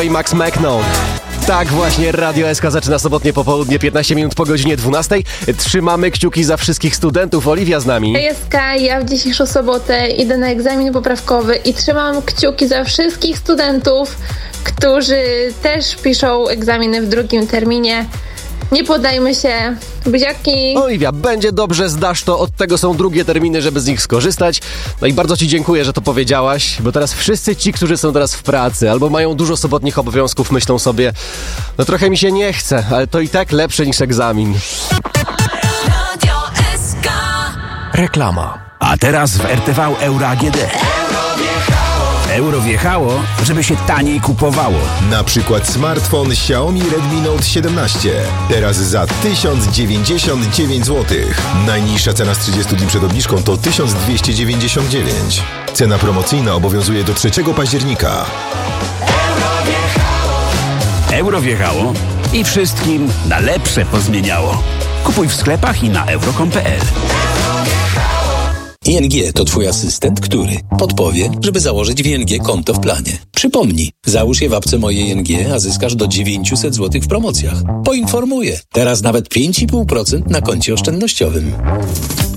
i Max McNaught. Tak właśnie, Radio SK zaczyna sobotnie popołudnie, 15 minut po godzinie 12. Trzymamy kciuki za wszystkich studentów. Oliwia z nami. SK, ja w dzisiejszą sobotę idę na egzamin poprawkowy i trzymam kciuki za wszystkich studentów, którzy też piszą egzaminy w drugim terminie. Nie poddajmy się, buziaki. Oliwia, będzie dobrze, zdasz to, od tego są drugie terminy, żeby z nich skorzystać. No i bardzo ci dziękuję, że to powiedziałaś, bo teraz wszyscy ci, którzy są teraz w pracy albo mają dużo sobotnich obowiązków, myślą sobie, no trochę mi się nie chce, ale to i tak lepsze niż egzamin. Reklama. A teraz w RTV Euro AGD. Euro wjechało, żeby się taniej kupowało. Na przykład smartfon Xiaomi Redmi Note 17. Teraz za 1099 zł. Najniższa cena z 30 dni przed obniżką to 1299. Cena promocyjna obowiązuje do 3 października. Euro wjechało i wszystkim na lepsze pozmieniało. Kupuj w sklepach i na euro.com.pl. ING to twój asystent, który podpowie, żeby założyć w ING konto w planie. Przypomnij, załóż je w apce Moje ING, a zyskasz do 900 zł w promocjach. Poinformuję, teraz nawet 5,5% na koncie oszczędnościowym.